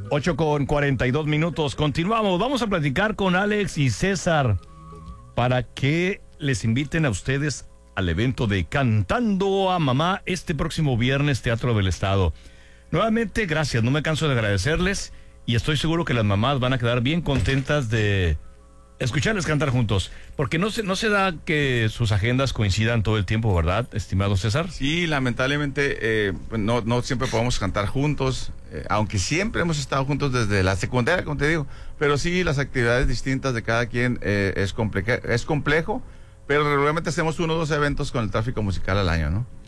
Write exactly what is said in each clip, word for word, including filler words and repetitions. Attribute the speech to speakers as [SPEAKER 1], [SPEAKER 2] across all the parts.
[SPEAKER 1] ocho con cuarenta y dos minutos. Continuamos. Vamos a platicar con Alex y César para que les inviten a ustedes al evento de Cantando a Mamá este próximo viernes, Teatro del Estado. Nuevamente, gracias. No me canso de agradecerles y estoy seguro que las mamás van a quedar bien contentas de escucharles cantar juntos, porque no se, no se da que sus agendas coincidan todo el tiempo, ¿verdad, estimado César?
[SPEAKER 2] Sí, lamentablemente eh, no, no siempre podemos cantar juntos, eh, aunque siempre hemos estado juntos desde la secundaria, como te digo, pero sí, las actividades distintas de cada quien eh, es, comple- es complejo, pero regularmente hacemos uno o dos eventos con el tráfico musical al año, ¿no?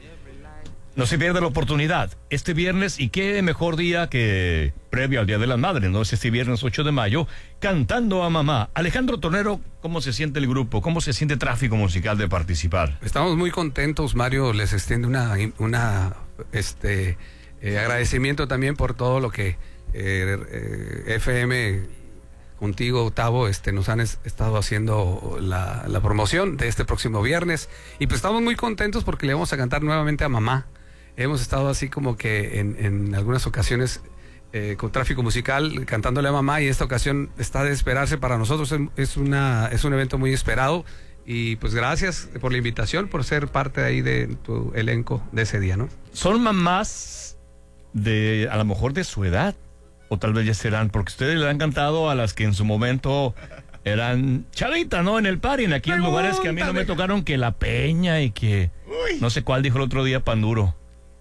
[SPEAKER 1] No se pierda la oportunidad este viernes, y qué mejor día que previo al Día de las Madres, ¿no? Es este viernes ocho de mayo, Cantando a Mamá. Alejandro Tornero, ¿cómo se siente el grupo? ¿Cómo se siente Tráfico Musical de participar?
[SPEAKER 3] Estamos muy contentos. Mario les extiende una, una este eh, agradecimiento también por todo lo que eh, eh, F M contigo, Octavo, este, nos han es, estado haciendo la, la promoción de este próximo viernes, y pues estamos muy contentos porque le vamos a cantar nuevamente a mamá. Hemos estado así como que en, en algunas ocasiones eh, con Tráfico Musical cantándole a mamá, y esta ocasión está de esperarse para nosotros. Es, es, una, es un evento muy esperado, y pues gracias por la invitación, por ser parte ahí de tu elenco de ese día, ¿no?
[SPEAKER 1] Son mamás de, a lo mejor de su edad, o tal vez ya serán, porque ustedes le han cantado a las que en su momento eran chavitas, ¿no? En el party, en aquellos lugares que a mí no me tocaron, que La Peña y que Uy. no sé cuál dijo el otro día Panduro.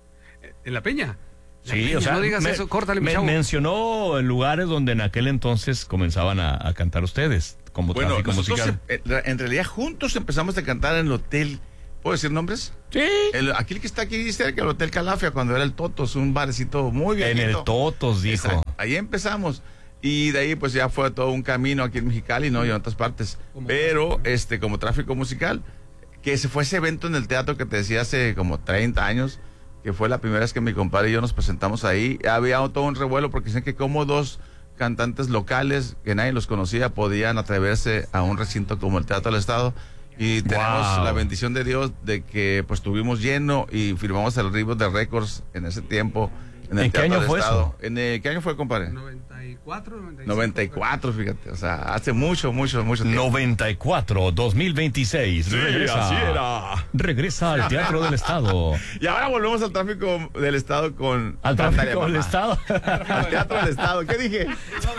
[SPEAKER 3] ¿En La Peña? La
[SPEAKER 1] sí,
[SPEAKER 3] Peña,
[SPEAKER 1] o sea,
[SPEAKER 3] no digas
[SPEAKER 1] me,
[SPEAKER 3] eso, córtale, mi
[SPEAKER 1] me
[SPEAKER 3] chavo.
[SPEAKER 1] mencionó lugares donde en aquel entonces comenzaban a, a cantar ustedes, como
[SPEAKER 2] bueno,
[SPEAKER 1] Tráfico Musical.
[SPEAKER 2] En, en realidad juntos empezamos a cantar en el hotel. ¿Puedo decir nombres?
[SPEAKER 1] Sí.
[SPEAKER 2] El, aquí el que está aquí cerca, el Hotel Calafia, cuando era el Totos, un barecito muy bien.
[SPEAKER 1] En el Totos, dijo.
[SPEAKER 2] Exacto. Ahí empezamos. Y de ahí pues ya fue todo un camino aquí en Mexicali, ¿no? Y en otras partes. Pero, este, como Tráfico Musical, que se fue ese evento en el teatro que te decía hace como treinta años, que fue la primera vez que mi compadre y yo nos presentamos ahí. Había todo un revuelo porque dicen que como dos cantantes locales que nadie los conocía podían atreverse a un recinto como el Teatro del Estado. Y tenemos wow. la bendición de Dios de que pues tuvimos lleno y firmamos el libro de récords en ese tiempo. En, el
[SPEAKER 1] ¿En qué año fue eso?
[SPEAKER 2] ¿En el, ¿Qué año fue, compadre?
[SPEAKER 3] noventa y cuatro, noventa y cinco.
[SPEAKER 2] noventa y cuatro, fíjate. O sea, hace mucho, mucho, mucho tiempo.
[SPEAKER 1] noventa y cuatro, dos mil veintiséis.
[SPEAKER 2] Sí,
[SPEAKER 1] regresa,
[SPEAKER 2] así era.
[SPEAKER 1] Regresa al Teatro del Estado.
[SPEAKER 2] Y ahora volvemos al Tráfico del Estado con...
[SPEAKER 1] ¿Al Tráfico del Estado?
[SPEAKER 2] Al Teatro del Estado. ¿Qué dije?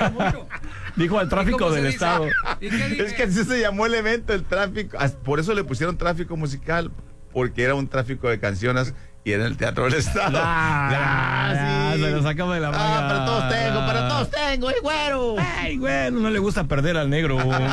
[SPEAKER 1] Dijo al Tráfico del Estado.
[SPEAKER 2] Es que así se llamó el evento, el tráfico. Por eso le pusieron Tráfico Musical, porque era un tráfico de canciones y era en el Teatro del Estado.
[SPEAKER 1] Ah, ah, sí. Se lo sacamos de la manga.
[SPEAKER 2] Ah, para todos tengo, para todos tengo, ¡ay, güero!
[SPEAKER 1] ¡Ay, güero! No le gusta perder al negro.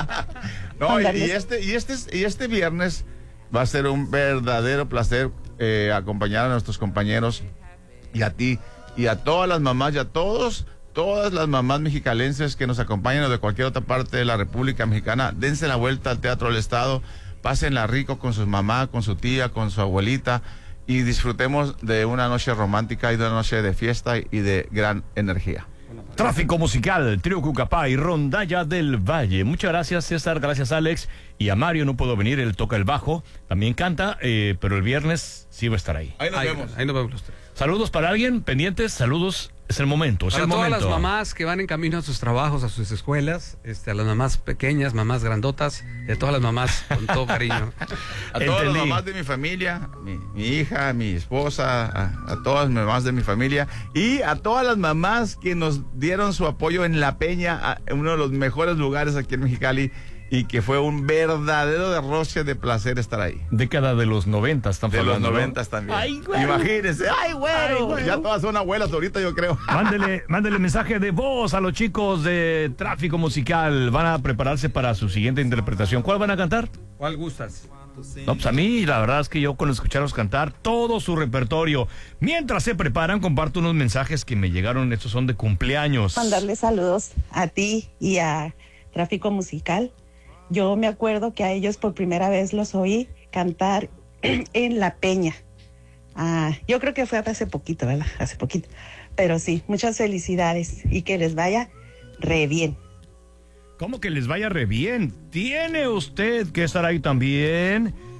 [SPEAKER 2] No, y, y, este, y, este, y este viernes va a ser un verdadero placer eh, acompañar a nuestros compañeros y a ti y a todas las mamás y a todos, todas las mamás mexicalenses que nos acompañan o de cualquier otra parte de la República Mexicana. Dense la vuelta al Teatro del Estado, pásenla rico con su mamá, con su tía, con su abuelita, y disfrutemos de una noche romántica y de una noche de fiesta y de gran energía.
[SPEAKER 1] Tráfico Musical, Trío Cucapá y Rondalla del Valle. Muchas gracias, César, gracias, Alex. Y a Mario no puedo venir, él toca el bajo, también canta, eh, pero el viernes sí va a estar ahí.
[SPEAKER 2] Ahí nos
[SPEAKER 3] ahí,
[SPEAKER 2] vemos.
[SPEAKER 3] Ahí nos vemos los tres.
[SPEAKER 1] Saludos para alguien, pendientes, saludos. Es el momento, es
[SPEAKER 3] Para
[SPEAKER 1] el
[SPEAKER 3] todas
[SPEAKER 1] momento.
[SPEAKER 3] las mamás que van en camino a sus trabajos, a sus escuelas, este, a las mamás pequeñas, mamás grandotas, de todas las mamás, con todo cariño.
[SPEAKER 2] A todas las mamás de mi familia, mi, mi hija, mi esposa, a, a todas las mamás de mi familia y a todas las mamás que nos dieron su apoyo en La Peña, a, en uno de los mejores lugares aquí en Mexicali, y que fue un verdadero derroche de placer estar ahí.
[SPEAKER 1] Década de los noventas, están
[SPEAKER 2] De
[SPEAKER 1] hablando,
[SPEAKER 2] los
[SPEAKER 1] ¿no?
[SPEAKER 2] noventas también.
[SPEAKER 1] Ay, güey.
[SPEAKER 2] Imagínense. Ay, güero. Ya todas son abuelas ahorita, yo creo.
[SPEAKER 1] Mándele, mándele mensaje de voz a los chicos de Tráfico Musical. Van a prepararse para su siguiente interpretación. ¿Cuál van a cantar?
[SPEAKER 3] ¿Cuál gustas?
[SPEAKER 1] No, pues a mí la verdad es que yo con escucharlos cantar todo su repertorio. Mientras se preparan, comparto unos mensajes que me llegaron. Estos son de cumpleaños.
[SPEAKER 4] Mandarle saludos a ti y a Tráfico Musical. Yo me acuerdo que a ellos por primera vez los oí cantar en La Peña. Ah, yo creo que fue hace poquito, ¿verdad? Hace poquito. Pero sí, muchas felicidades y que les vaya re bien.
[SPEAKER 1] ¿Cómo que les vaya re bien? Tiene usted que estar ahí también.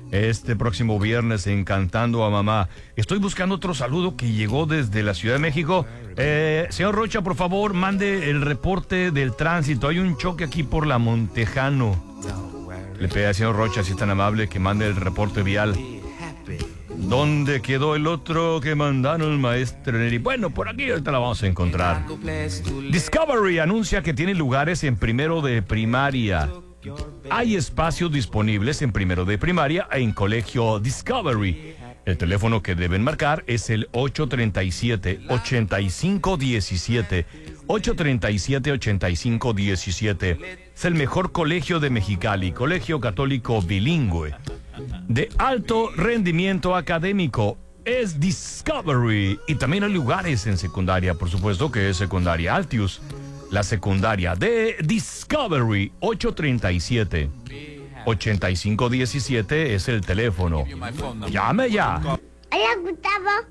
[SPEAKER 1] este próximo viernes en Cantando a Mamá. Estoy buscando otro saludo que llegó desde la Ciudad de México. Eh, señor Rocha, por favor, mande el reporte del tránsito. Hay un choque aquí por la Montejano. Le pide al señor Rocha, si es tan amable, que mande el reporte vial. ¿Dónde quedó el otro que mandaron el maestro Neri? Bueno, por aquí ahorita la vamos a encontrar. Discovery anuncia que tiene lugares en primero de primaria. Hay espacios disponibles en primero de primaria en Colegio Discovery. El teléfono que deben marcar es el ocho tres siete, ocho cinco uno siete. ocho tres siete, ocho cinco uno siete. Es el mejor colegio de Mexicali, colegio católico bilingüe. De alto rendimiento académico. Es Discovery. Y también hay lugares en secundaria, por supuesto que es secundaria Altius. La secundaria de Discovery, ocho tres siete, ocho cinco uno siete es el teléfono. Llame ya.
[SPEAKER 5] Hola, Gustavo.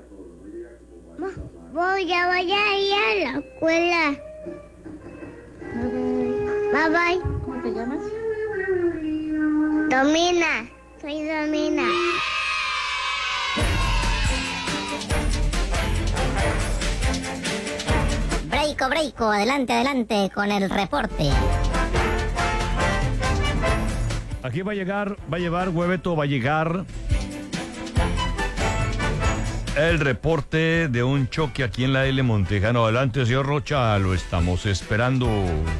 [SPEAKER 5] Voy a, voy a ir a la escuela. Bye bye.
[SPEAKER 6] ¿Cómo te llamas?
[SPEAKER 5] Domina. Soy Domina.
[SPEAKER 7] Breiko, breiko, adelante, adelante con el reporte.
[SPEAKER 1] Aquí va a llegar, va a llevar, Hueveto, va a llegar el reporte de un choque aquí en la L Montejano. Adelante, señor Rocha, lo estamos esperando.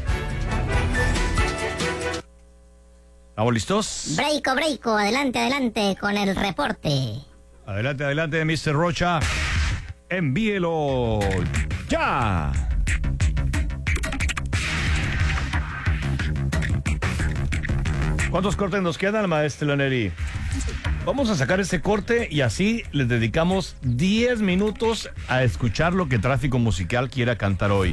[SPEAKER 1] ¿Estamos listos?
[SPEAKER 7] Breiko, breiko, adelante, adelante con el reporte.
[SPEAKER 1] Adelante, adelante, mister Rocha. Envíelo ya. ¿Cuántos cortes nos quedan, maestro Neri? Vamos a sacar ese corte y así les dedicamos diez minutos a escuchar lo que Tráfico Musical quiera cantar hoy.